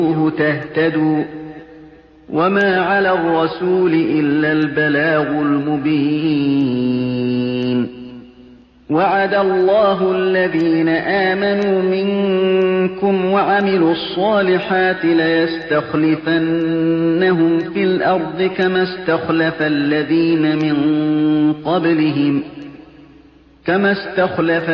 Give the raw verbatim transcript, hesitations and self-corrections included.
تهتدوا وما على الرسول إلا البلاغ المبين وعد الله الذين آمنوا منكم وعملوا الصالحات ليستخلفنهم في الأرض كما استخلف الذين من قبلهم كما استخلف